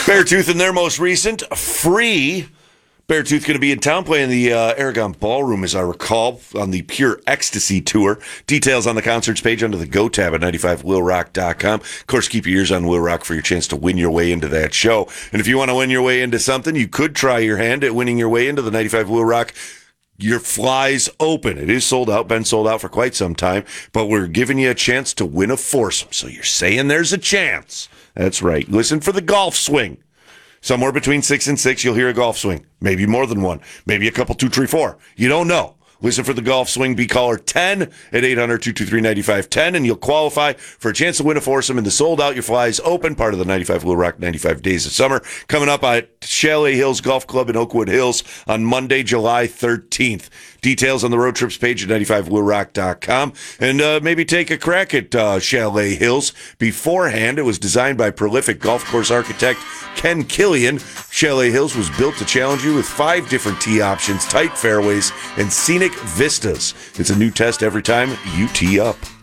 Beartooth in their most recent free. Beartooth going to be in town playing the Aragon Ballroom, as I recall, on the Pure Ecstasy Tour. Details on the concerts page under the Go tab at 95willrock.com. Of course, keep your ears on Will Rock for your chance to win your way into that show. And if you want to win your way into something, you could try your hand at winning your way into the 95 Will Rock Your Flies Open. It is sold out, been sold out for quite some time, but we're giving you a chance to win a foursome. So you're saying there's a chance. That's right. Listen for the golf swing. Somewhere between 6 and 6, you'll hear a golf swing. Maybe more than one. Maybe a couple, 2, 3, 4. You don't know. Listen for the golf swing. Be caller 10 at 800-223-9510, and you'll qualify for a chance to win a foursome in the Sold Out Your Flies Open, part of the 95 Will Rock 95 Days of Summer, coming up at Chalet Hills Golf Club in Oakwood Hills on Monday, July 13th. Details on the road trips page at 95willrock.com. And maybe take a crack at Chalet Hills. Beforehand, it was designed by prolific golf course architect Ken Killian. Chalet Hills was built to challenge you with 5 different tee options, tight fairways, and scenic vistas. It's a new test every time you tee up.